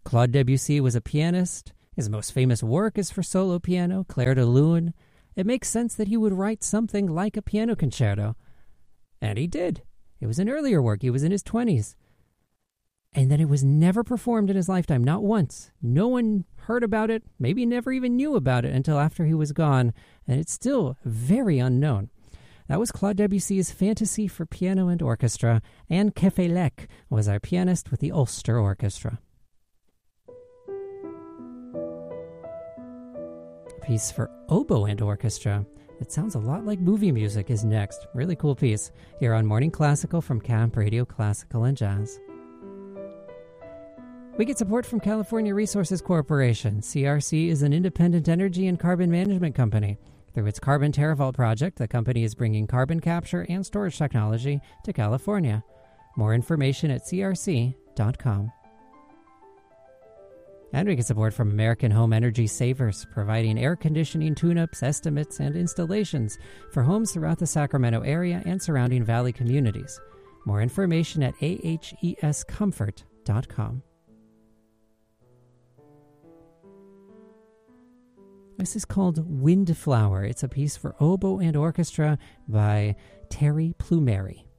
Claude Debussy was a pianist. His most famous work is for solo piano, Clair de Lune. It makes sense that he would write something like a piano concerto. And he did. It was an earlier work. He was in his 20s. And then it was never performed in his lifetime, not once. No one heard about it, maybe never even knew about it until after he was gone, and it's still very unknown. That was Claude Debussy's Fantasy for Piano and Orchestra. Anne Kefelec was our pianist with the Ulster Orchestra. A piece for oboe and orchestra. It sounds a lot like movie music is next. Really cool piece here on Morning Classical from Camp Radio Classical and Jazz. We get support from California Resources Corporation. CRC is an independent energy and carbon management company. Through its Carbon TerraVault project, the company is bringing carbon capture and storage technology to California. More information at crc.com. And we get support from American Home Energy Savers, providing air conditioning tune-ups, estimates, and installations for homes throughout the Sacramento area and surrounding valley communities. More information at ahescomfort.com. This is called Windflower. It's a piece for oboe and orchestra by Terry Plumeri.